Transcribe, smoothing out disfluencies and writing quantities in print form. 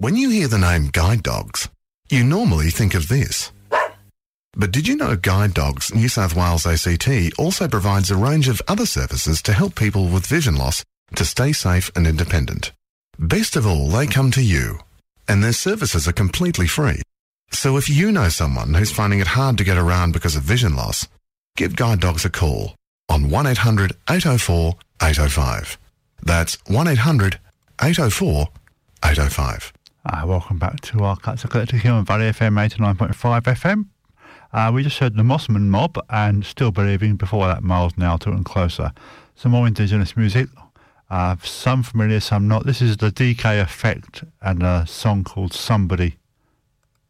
When you hear the name Guide Dogs, you normally think of this. But did you know Guide Dogs New South Wales ACT also provides a range of other services to help people with vision loss to stay safe and independent? Best of all, they come to you, and their services are completely free. So if you know someone who's finding it hard to get around because of vision loss, give Guide Dogs a call on 1800 804 805. That's 1800 804 805. Welcome back to our Cuts Collective here on Valley FM 89.5 FM. We just heard the Mossman Mob and Still Believing, before that Miles Nelson and Closer. Some more Indigenous music, some familiar, some not. This is the DK Effect and a song called Somebody.